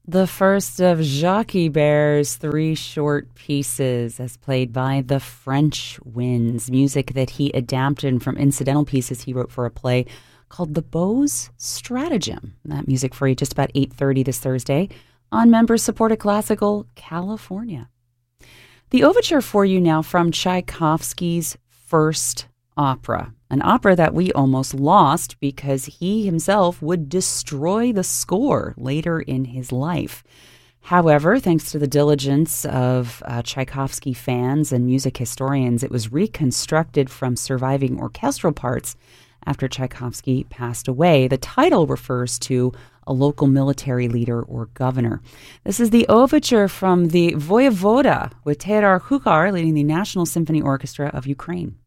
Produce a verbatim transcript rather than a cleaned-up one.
The first of Jacques Bert's three short pieces, as played by the French Winds, music that he adapted from incidental pieces he wrote for a play called The Beaux' Stratagem. That music for you just about eight thirty this Thursday on Member-Supported Classical California. The overture for you now from Tchaikovsky's first opera, an opera that we almost lost because he himself would destroy the score later in his life. However, thanks to the diligence of uh, Tchaikovsky fans and music historians, it was reconstructed from surviving orchestral parts after Tchaikovsky passed away. The title refers to a local military leader or governor. This is the overture from the Voyevoda with Teodor Kuchar leading the National Symphony Orchestra of Ukraine.